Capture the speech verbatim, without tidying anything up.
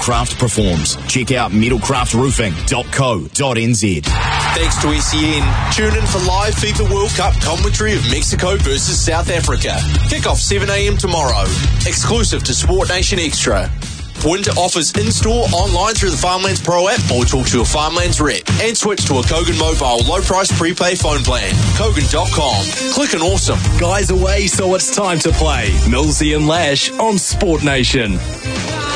Metalcraft performs. Check out metalcraft roofing dot co dot n z. Thanks to S E N. Tune in for live FIFA World Cup commentary of Mexico versus South Africa. Kick-off seven a.m. tomorrow. Exclusive to Sport Nation Extra. Winter offers in-store, online through the Farmlands Pro app, or talk to a Farmlands rep. And switch to a Kogan Mobile low-price prepay phone plan. Kogan dot com. Click and awesome. Guys away, so it's time to play. Millsy and Lash on Sport Nation.